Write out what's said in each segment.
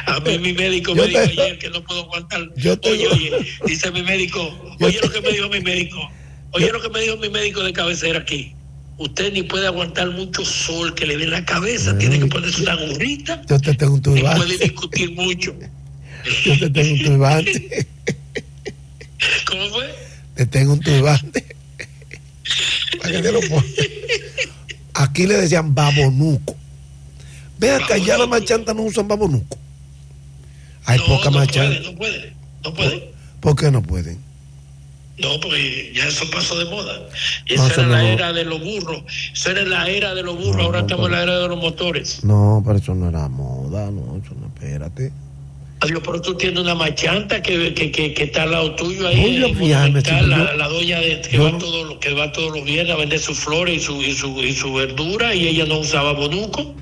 A mí mi médico me dijo ayer que no puedo aguantar. Oye, dice mi médico, oye lo que me dijo mi médico. Oye lo que me dijo mi médico de cabecera aquí. Usted ni puede aguantar mucho sol que le dé en la cabeza, tiene que ponerse una gorrita. Yo te tengo un turbante. No puede discutir mucho. Yo te tengo un turbante. ¿Cómo fue? Te tengo un turbante. Para que te lo ponga. Aquí le decían babonuco. Ve acá, ya las machantas no usan babonuco. Hay poca machantas. No puede. ¿Por qué no pueden? No, porque ya eso pasó de moda. Esa era la era de los burros. Esa era la era de los burros. Ahora estamos en la era de los motores. No, pero eso no era moda. No, eso no, espérate. Adiós, pero tú tienes una machanta que está al lado tuyo ahí. La doña que va todos los viernes a vender sus flores y su verdura, y ella no usaba bonuco.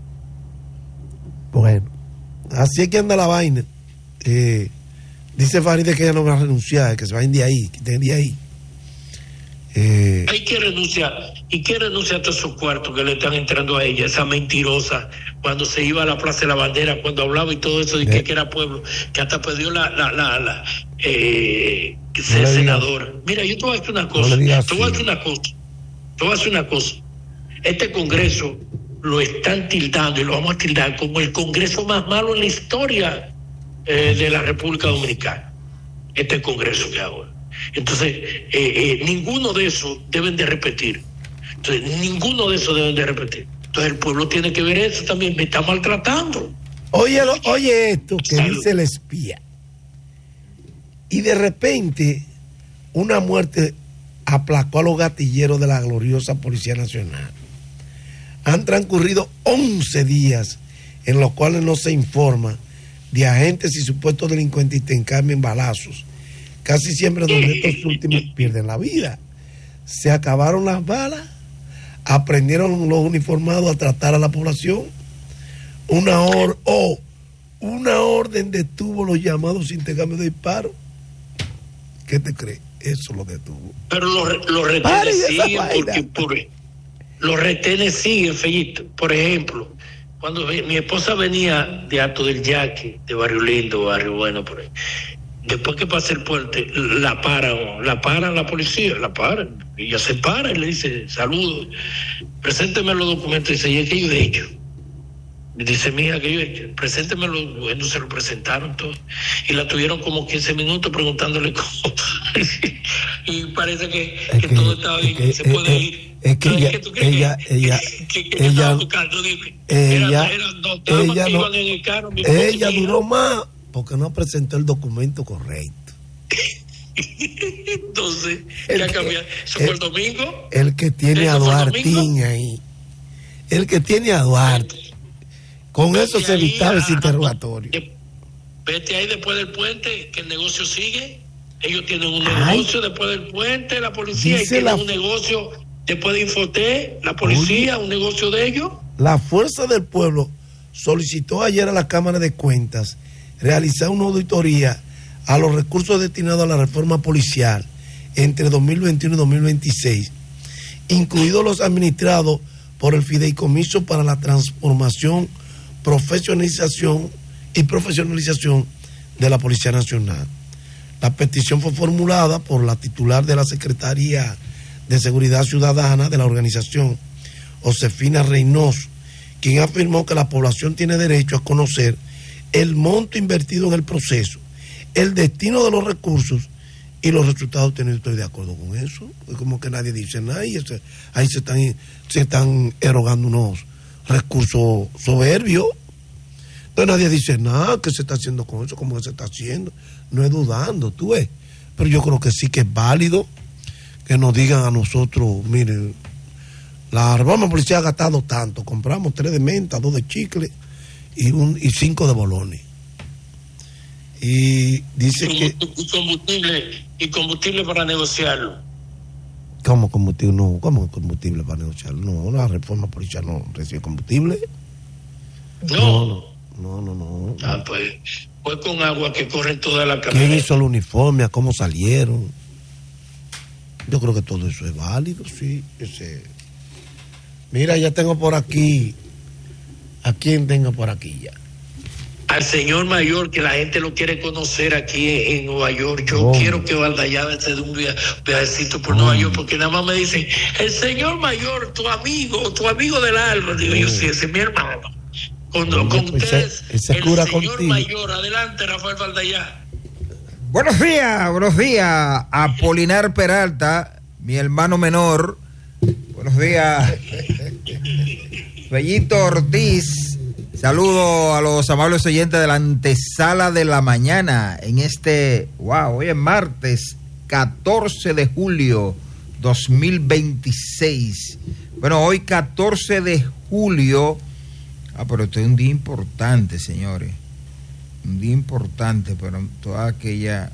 Bueno, así es que anda la vaina. Dice Farideh que ella no va a renunciar, que se vayan de ahí, que estén de ahí. Hay que renunciar. ¿Y qué renuncia a todos esos cuartos que le están entrando a ella? Esa mentirosa, cuando se iba a la Plaza de la Bandera, cuando hablaba y todo eso, de que era pueblo, que hasta perdió ser senadora. Mira, yo te voy a decir una cosa. Te voy a decir una cosa. Este Congreso lo están tildando, y lo vamos a tildar como el Congreso más malo en la historia de la República Dominicana. Este Congreso que ahora. Entonces, ninguno de esos deben de repetir. Entonces, el pueblo tiene que ver eso también. Me está maltratando. Oye esto que dice el espía. Y de repente, una muerte aplacó a los gatilleros de la gloriosa Policía Nacional. Han transcurrido 11 días en los cuales no se informa de agentes y supuestos delincuentes y te encambian balazos. Casi siempre donde estos últimos pierden la vida. Se acabaron las balas, aprendieron los uniformados a tratar a la población. Una orden detuvo los llamados intercambios de disparos. ¿Qué te crees? Eso lo detuvo. Pero los retenes siguen los retenes siguen, Fellito. Por ejemplo, cuando mi esposa venía de Alto del Yaque, de Barrio Lindo, Barrio Bueno, por ahí. Después que pasa el puente, la paran la policía, ella se para y le dice, saludos, presénteme los documentos, dice, ¿y qué yo he hecho? Y dice, mija, que yo he hecho, preséntemelo. Bueno, se lo presentaron todos, y la tuvieron como 15 minutos preguntándole cómo, y parece que todo estaba bien, se puede ir. Es que ella duró más porque no presentó el documento correcto. Entonces, ¿qué ha cambiado? ¿Eso fue el domingo? El que tiene a Duartín ahí. El que tiene a Duarte. Con eso se evitaba ese interrogatorio. Vete ahí después del puente, que el negocio sigue. Ellos tienen un negocio después del puente, la policía, y tienen un negocio después de Infoté, la policía, un negocio de ellos. La Fuerza del Pueblo solicitó ayer a la Cámara de Cuentas realizar una auditoría a los recursos destinados a la reforma policial entre 2021 y 2026, incluidos los administrados por el Fideicomiso para la Transformación, Profesionalización de la Policía Nacional. La petición fue formulada por la titular de la Secretaría de Seguridad Ciudadana de la organización, Josefina Reynoso, quien afirmó que la población tiene derecho a conocer el monto invertido en el proceso, el destino de los recursos y los resultados obtenidos. Estoy de acuerdo con eso. Es como que nadie dice nada y ahí se están erogando unos recursos soberbios. Entonces nadie dice nada, ¿qué se está haciendo con eso? ¿Cómo se está haciendo? No es dudando, tú ves. Pero yo creo que sí que es válido que nos digan a nosotros, miren, la reforma policial ha gastado tanto, compramos 3 de menta, 2 de chicle y 5 de bolones. Y dice y combustible para negociarlo. ¿Cómo combustible? No, ¿cómo combustible para negociarlo? No, la reforma policial no recibe combustible. No. Ah, pues con agua que corre toda la camioneta. ¿Quién hizo el uniforme? ¿A cómo salieron? Yo creo que todo eso es válido, sí. Mira, ya tengo por aquí. ¿A quién tengo por aquí ya? al señor mayor, que la gente lo quiere conocer aquí en Nueva York. Yo quiero que Valdallada se dé un viajecito por Nueva York, porque nada más me dicen, el señor mayor, tu amigo del alma. Digo yo, sí, ese es mi hermano. Con ustedes, el señor contigo. Mayor. Adelante, Rafael Valdallada. Buenos días, Apolinar Peralta, mi hermano menor. Buenos días, Fellito Ortiz. Saludo a los amables oyentes de la antesala de la mañana en hoy es martes 14 de julio 2026. Bueno, hoy 14 de julio, pero este es un día importante, señores. Un día importante para todas aquellas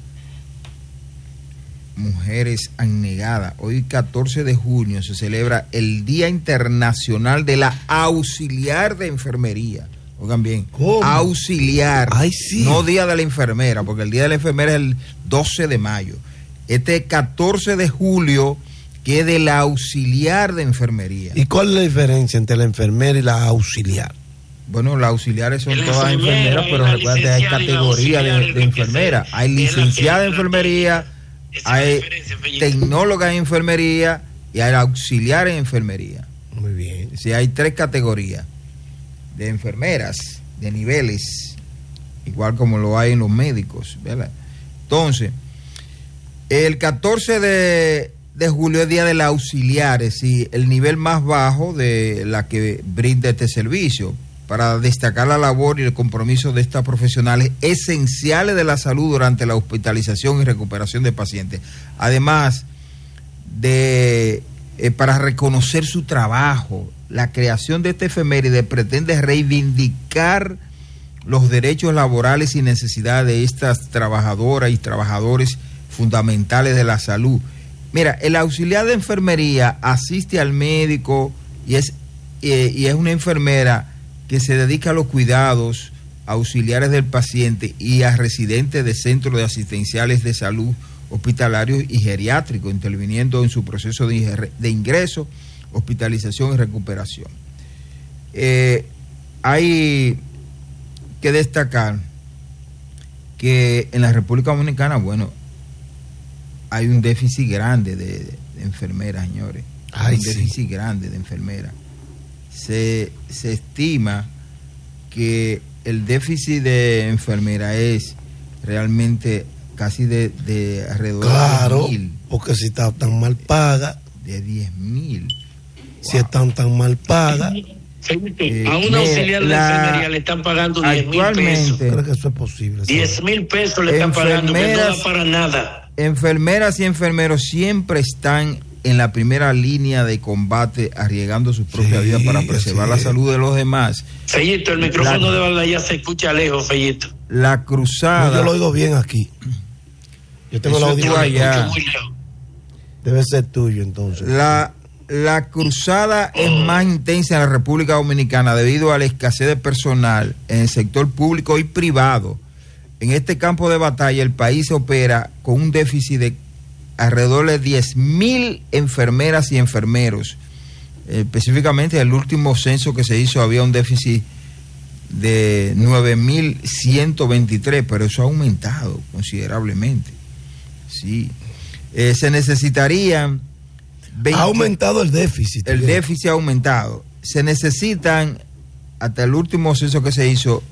mujeres abnegadas. Hoy 14 de junio se celebra el Día Internacional de la Auxiliar de Enfermería. Oigan bien, ¿cómo? Auxiliar. Ay, sí. No Día de la Enfermera, porque el Día de la Enfermera es el 12 de mayo. Este 14 de julio, que es de la Auxiliar de Enfermería. ¿Y cuál es la diferencia entre la enfermera y la auxiliar? Bueno, las auxiliares son todas enfermeras, pero recuerda que hay categorías de enfermeras. Hay licenciada en enfermería, hay tecnóloga en enfermería y hay auxiliar en enfermería. Muy bien. Sí, hay 3 categorías de enfermeras, de niveles, igual como lo hay en los médicos, ¿verdad? Entonces, el 14 de julio es Día de la Auxiliar, es decir, el nivel más bajo de la que brinda este servicio, para destacar la labor y el compromiso de estas profesionales esenciales de la salud durante la hospitalización y recuperación de pacientes. Además de, para reconocer su trabajo, la creación de esta efeméride pretende reivindicar los derechos laborales y necesidades de estas trabajadoras y trabajadores fundamentales de la salud. Mira, el auxiliar de enfermería asiste al médico y es una enfermera que se dedica a los cuidados auxiliares del paciente y a residentes de centros de asistenciales de salud hospitalarios y geriátricos, interviniendo en su proceso de ingreso, hospitalización y recuperación. Hay que destacar que en la República Dominicana, bueno, hay un déficit grande de enfermeras, señores. Hay un déficit grande de enfermeras. Se estima que el déficit de enfermera es realmente casi de alrededor de 10.000. Porque si está tan mal paga. De 10.000. Si están tan mal paga. A un auxiliar de enfermería le están pagando 10.000 pesos. Creo que eso es posible. 10.000 pesos le están pagando, que no da para nada. Enfermeras y enfermeros siempre están en la primera línea de combate, arriesgando su propia vida para preservar la salud de los demás. Fellito, el micrófono de Valdallá se escucha lejos, Fellito. La cruzada... No, yo lo oigo bien aquí. Yo tengo el audio allá. Debe ser tuyo, entonces. La cruzada es más intensa en la República Dominicana debido a la escasez de personal en el sector público y privado. En este campo de batalla, el país opera con un déficit de alrededor de 10.000 enfermeras y enfermeros. Específicamente, en el último censo que se hizo había un déficit de 9.123, pero eso ha aumentado considerablemente. Sí. Se necesitarían... ha aumentado el déficit. El déficit ha aumentado. Se necesitan, hasta el último censo que se hizo,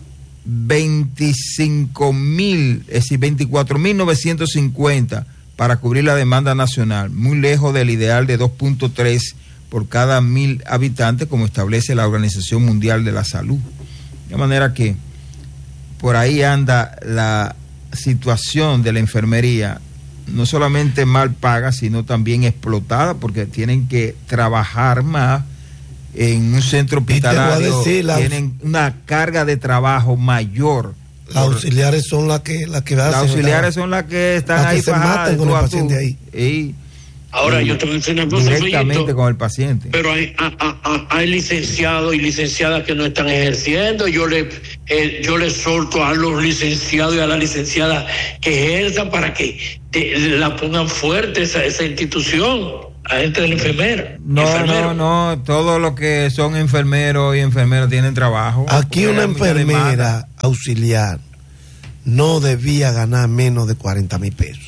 25.000, es decir, 24.950 para cubrir la demanda nacional, muy lejos del ideal de 2.3 por cada 1.000 habitantes, como establece la Organización Mundial de la Salud. De manera que por ahí anda la situación de la enfermería, no solamente mal paga, sino también explotada, porque tienen que trabajar más en un centro hospitalario, tienen una carga de trabajo mayor. Las auxiliares son las que hacen. Las auxiliares son las que están ahí fajadas con el paciente ahí. Ahora yo te voy a decir una cosa, directamente Fellito, con el paciente. Pero hay licenciados y licenciadas que no están ejerciendo. Yo le solto a los licenciados y a las licenciadas que ejerzan para que la pongan fuerte esa institución. agente del enfermero. No, todos los que son enfermeros y enfermeras tienen trabajo. Aquí una enfermera auxiliar no debía ganar menos de 40,000 pesos.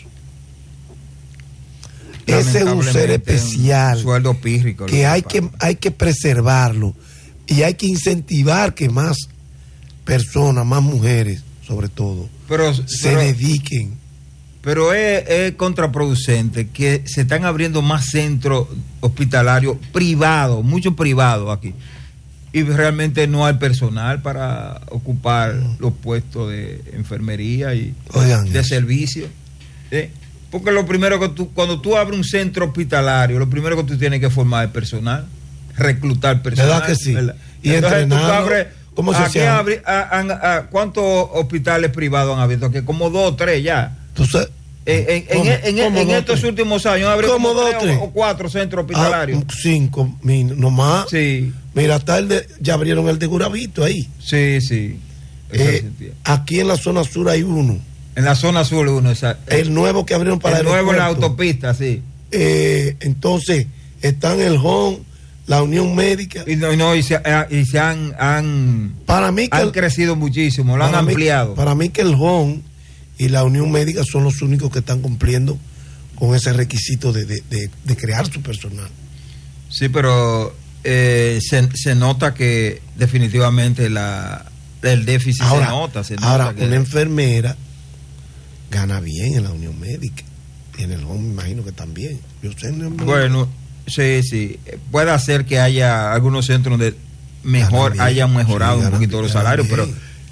Ese es un ser especial, un sueldo pírrico, que hay que preservarlo y hay que incentivar que más personas, más mujeres sobre todo, se dediquen. Pero es contraproducente que se están abriendo más centros hospitalarios privados, muchos privados aquí, y realmente no hay personal para ocupar los puestos de enfermería y de servicio. Porque lo primero que cuando tú abres un centro hospitalario, lo primero que tú tienes que formar es personal, reclutar personal. ¿Verdad que sí? ¿Verdad? Y entrenarlo. ¿Cómo se llama? ¿Cuántos hospitales privados han abierto aquí? Como 2 o 3 ya. Entonces, en estos últimos años han abierto como 3 o 4 centros hospitalarios. 5, nomás. Sí. Mira, ya abrieron el de Guravito ahí. Sí. Aquí en la zona sur hay uno. En la zona sur uno, el nuevo que abrieron para el nuevo en la autopista, sí. Entonces, están el HON, la Unión Médica. Y se han para mí han crecido muchísimo, lo han ampliado. Para mí que el HON y la Unión Médica son los únicos que están cumpliendo con ese requisito de crear su personal. Sí, pero se nota que definitivamente el déficit se nota. Ahora, una enfermera gana bien en la Unión Médica. Y en el HON me imagino que también. Bueno, sí. Puede hacer que haya algunos centros donde hayan mejorado un poquito los salarios, pero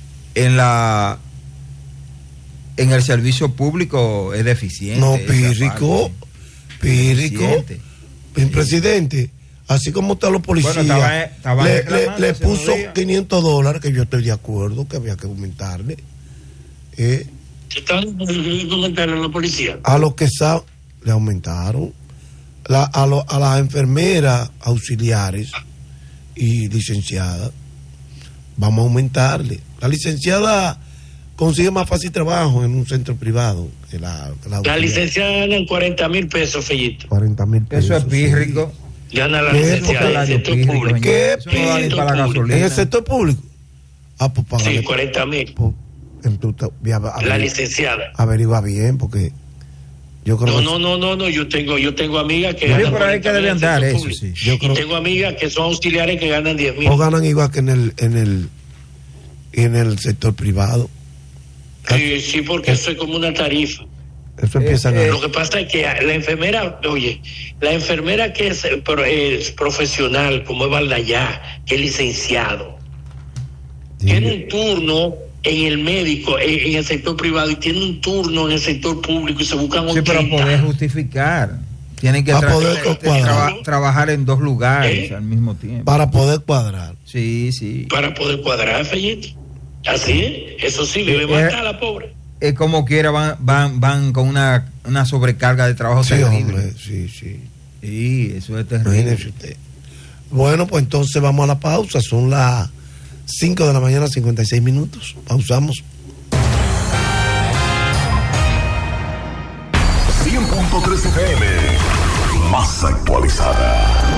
en el servicio público es deficiente. No, pírrico. El presidente, así como están los policías, le puso $500, que yo estoy de acuerdo, que había que aumentarle. ¿Estaban aumentando a la policía? A los que le aumentaron. A las enfermeras auxiliares y licenciadas, vamos a aumentarle. La licenciada consigue más fácil trabajo en un centro privado que la licenciada gana 40,000 pesos, Fellito. 40,000 pesos. Eso es pírrico. Sí. Gana la licenciada en el sector público. ¿Qué? ¿En el sector público? Pues págale. Sí, 40,000. La licenciada. Averigua bien, porque yo creo no, yo tengo amigas que ganan. Por ahí que debe andar eso, sí. Tengo amigas que son auxiliares que ganan 10,000. O ganan igual que en el sector privado. Sí, porque eso es como una tarifa. Eso empieza Lo que pasa es que la enfermera que es profesional, como es Valdallá, que es licenciado, tiene un turno en el médico, en el sector privado, y tiene un turno en el sector público y se buscan 80. Sí, pero poder justificar. Tienen que trabajar en 2 lugares al mismo tiempo. Para poder cuadrar. Sí. Para poder cuadrar, Fellito. Así es. Eso sí, vive más acá la pobre. Es como quiera, van con una sobrecarga de trabajo terrible. Hombre, sí. Sí, eso es terrible. Bueno, pues entonces vamos a la pausa. Son las 5 de la mañana, 56 minutos. Pausamos. 100.3 FM, más actualizada.